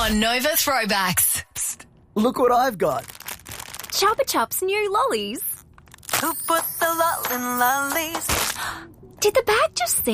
on Nova Throwbacks. Psst, look what I've got. Chupa Chups new lollies. Who put the lol in lollies? Did the bag just sing?